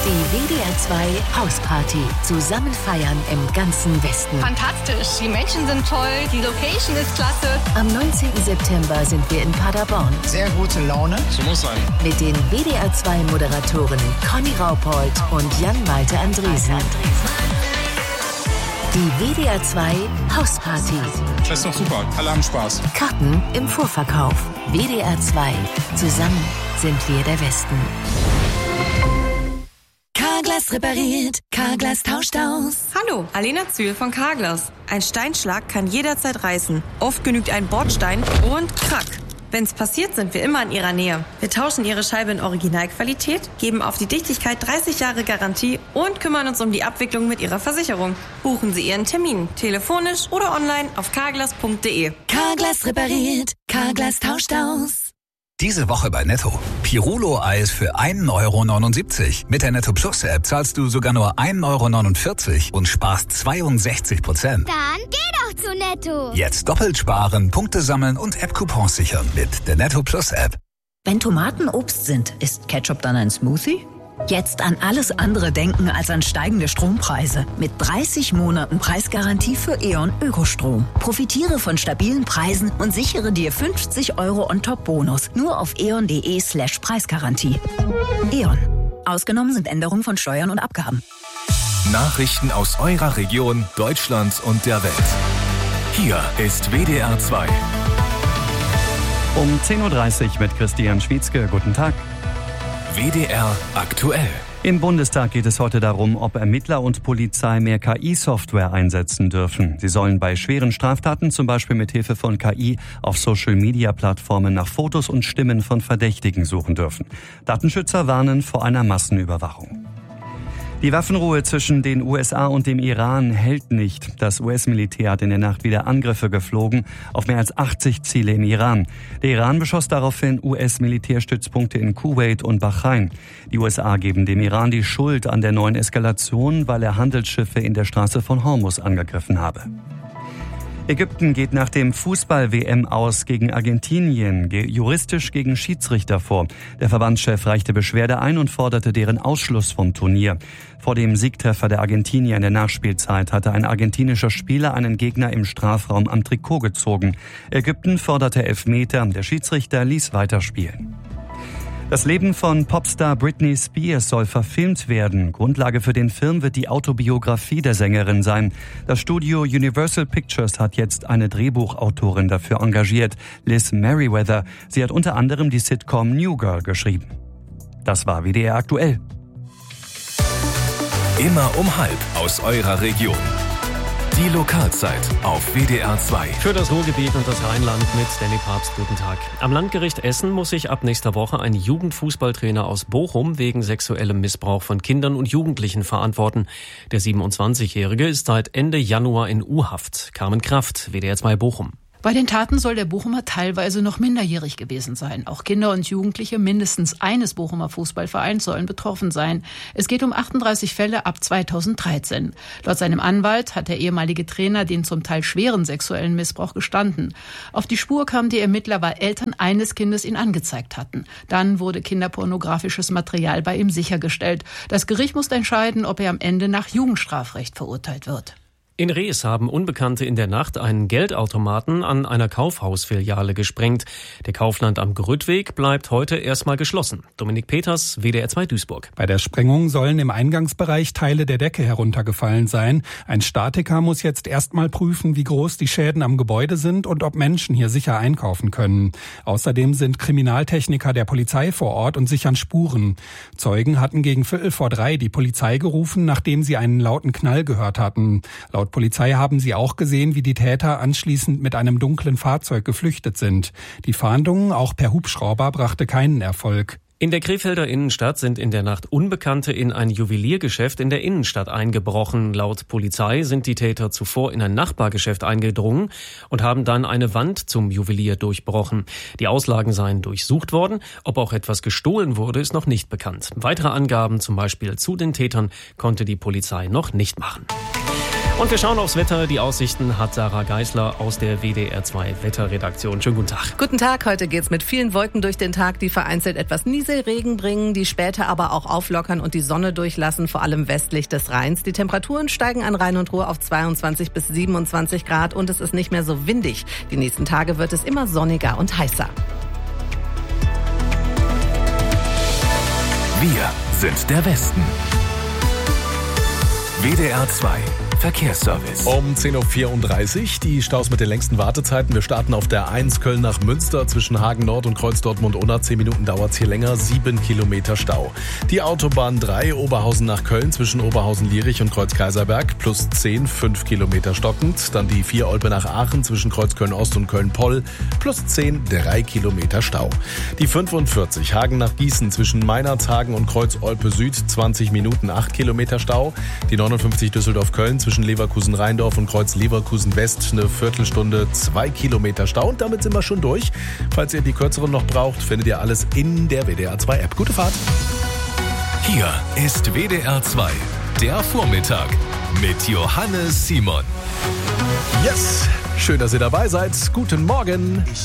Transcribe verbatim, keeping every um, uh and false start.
Die W D R zwei Hausparty. Zusammen feiern im ganzen Westen. Fantastisch. Die Menschen sind toll. Die Location ist klasse. Am neunzehnten September sind wir in Paderborn. Sehr gute Laune. So muss sein. Mit den W D R zwei Moderatoren Conny Raupold und Jan-Malte Andresen. Die W D R zwei Hausparty. Das ist doch super. Alle haben Spaß. Karten im Vorverkauf. W D R zwei. Zusammen sind wir der Westen. Carglass repariert. Carglass tauscht aus. Hallo, Alena Zühl von Carglass. Ein Steinschlag kann jederzeit reißen. Oft genügt ein Bordstein und krack. Wenn's passiert, sind wir immer in Ihrer Nähe. Wir tauschen Ihre Scheibe in Originalqualität, geben auf die Dichtigkeit dreißig Jahre Garantie und kümmern uns um die Abwicklung mit Ihrer Versicherung. Buchen Sie Ihren Termin, telefonisch oder online auf carglass punkt de. Carglass repariert. Carglass tauscht aus. Diese Woche bei Netto. Pirulo-Eis für ein Euro neunundsiebzig. Mit der Netto Plus App zahlst du sogar nur ein Euro neunundvierzig und sparst zweiundsechzig Prozent. Dann geh doch zu Netto. Jetzt doppelt sparen, Punkte sammeln und App-Coupons sichern mit der Netto Plus App. Wenn Tomaten Obst sind, ist Ketchup dann ein Smoothie? Jetzt an alles andere denken als an steigende Strompreise. Mit dreißig Monaten Preisgarantie für E.ON Ökostrom. Profitiere von stabilen Preisen und sichere dir fünfzig Euro on-top-Bonus. Nur auf eon.de slash Preisgarantie. E.ON. Ausgenommen sind Änderungen von Steuern und Abgaben. Nachrichten aus eurer Region, Deutschland und der Welt. Hier ist W D R zwei. Um zehn Uhr dreißig mit Christian Schwietzke. Guten Tag. W D R aktuell. Im Bundestag geht es heute darum, ob Ermittler und Polizei mehr K I-Software einsetzen dürfen. Sie sollen bei schweren Straftaten zum Beispiel mit Hilfe von K I auf Social-Media-Plattformen nach Fotos und Stimmen von Verdächtigen suchen dürfen. Datenschützer warnen vor einer Massenüberwachung. Die Waffenruhe zwischen den U S A und dem Iran hält nicht. Das U S-Militär hat in der Nacht wieder Angriffe geflogen auf mehr als achtzig Ziele im Iran. Der Iran beschoss daraufhin U S-Militärstützpunkte in Kuwait und Bahrain. Die U S A geben dem Iran die Schuld an der neuen Eskalation, weil er Handelsschiffe in der Straße von Hormuz angegriffen habe. Ägypten geht nach dem Fußball-W M aus gegen Argentinien, juristisch gegen Schiedsrichter vor. Der Verbandschef reichte Beschwerde ein und forderte deren Ausschluss vom Turnier. Vor dem Siegtreffer der Argentinier in der Nachspielzeit hatte ein argentinischer Spieler einen Gegner im Strafraum am Trikot gezogen. Ägypten forderte Elfmeter, der Schiedsrichter ließ weiterspielen. Das Leben von Popstar Britney Spears soll verfilmt werden. Grundlage für den Film wird die Autobiografie der Sängerin sein. Das Studio Universal Pictures hat jetzt eine Drehbuchautorin dafür engagiert, Liz Merriweather. Sie hat unter anderem die Sitcom New Girl geschrieben. Das war W D R aktuell. Immer um halb aus eurer Region. Die Lokalzeit auf W D R zwei. Für das Ruhrgebiet und das Rheinland mit Danny Papst. Guten Tag. Am Landgericht Essen muss sich ab nächster Woche ein Jugendfußballtrainer aus Bochum wegen sexuellem Missbrauch von Kindern und Jugendlichen verantworten. Der siebenundzwanzigjährige ist seit Ende Januar in U-Haft. Carmen Kraft, W D R zwei Bochum. Bei den Taten soll der Bochumer teilweise noch minderjährig gewesen sein. Auch Kinder und Jugendliche mindestens eines Bochumer Fußballvereins sollen betroffen sein. Es geht um achtunddreißig Fälle ab zweitausenddreizehn. Laut seinem Anwalt hat der ehemalige Trainer den zum Teil schweren sexuellen Missbrauch gestanden. Auf die Spur kamen die Ermittler, weil Eltern eines Kindes ihn angezeigt hatten. Dann wurde kinderpornografisches Material bei ihm sichergestellt. Das Gericht muss entscheiden, ob er am Ende nach Jugendstrafrecht verurteilt wird. In Rees haben Unbekannte in der Nacht einen Geldautomaten an einer Kaufhausfiliale gesprengt. Der Kaufland am Grüttweg bleibt heute erstmal geschlossen. Dominik Peters, W D R zwei Duisburg. Bei der Sprengung sollen im Eingangsbereich Teile der Decke heruntergefallen sein. Ein Statiker muss jetzt erstmal prüfen, wie groß die Schäden am Gebäude sind und ob Menschen hier sicher einkaufen können. Außerdem sind Kriminaltechniker der Polizei vor Ort und sichern Spuren. Zeugen hatten gegen Viertel vor drei die Polizei gerufen, nachdem sie einen lauten Knall gehört hatten. Laut Polizei haben sie auch gesehen, wie die Täter anschließend mit einem dunklen Fahrzeug geflüchtet sind. Die Fahndung, auch per Hubschrauber, brachte keinen Erfolg. In der Krefelder Innenstadt sind in der Nacht Unbekannte in ein Juweliergeschäft in der Innenstadt eingebrochen. Laut Polizei sind die Täter zuvor in ein Nachbargeschäft eingedrungen und haben dann eine Wand zum Juwelier durchbrochen. Die Auslagen seien durchsucht worden. Ob auch etwas gestohlen wurde, ist noch nicht bekannt. Weitere Angaben, zum Beispiel zu den Tätern, konnte die Polizei noch nicht machen. Und wir schauen aufs Wetter. Die Aussichten hat Sarah Geisler aus der W D R zwei Wetterredaktion. Schönen guten Tag. Guten Tag. Heute geht's mit vielen Wolken durch den Tag, die vereinzelt etwas Nieselregen bringen, die später aber auch auflockern und die Sonne durchlassen, vor allem westlich des Rheins. Die Temperaturen steigen an Rhein und Ruhr auf zweiundzwanzig bis siebenundzwanzig Grad und es ist nicht mehr so windig. Die nächsten Tage wird es immer sonniger und heißer. Wir sind der Westen. W D R zwei Verkehrsservice. Um zehn Uhr vierunddreißig, die Staus mit den längsten Wartezeiten. Wir starten auf der eins Köln nach Münster zwischen Hagen Nord und Kreuz Dortmund-Unna. Zehn Minuten dauert es hier länger, sieben Kilometer Stau. Die Autobahn drei Oberhausen nach Köln zwischen Oberhausen-Lierich und Kreuz Kaiserberg plus zehn, fünf Kilometer stockend. Dann die vier Olpe nach Aachen zwischen Kreuz Köln-Ost und Köln-Poll plus zehn, drei Kilometer Stau. Die fünfundvierzig Hagen nach Gießen zwischen Meinertshagen und Kreuz Olpe Süd zwanzig Minuten, acht Kilometer Stau. Die neunundfünfzig Düsseldorf-Köln zwischen Leverkusen-Rheindorf und Kreuz Leverkusen-West eine Viertelstunde, zwei Kilometer Stau. Und damit sind wir schon durch. Falls ihr die kürzeren noch braucht, findet ihr alles in der W D R zwei App. Gute Fahrt. Hier ist W D R zwei, der Vormittag mit Johannes Simon. Yes, schön, dass ihr dabei seid. Guten Morgen. Ich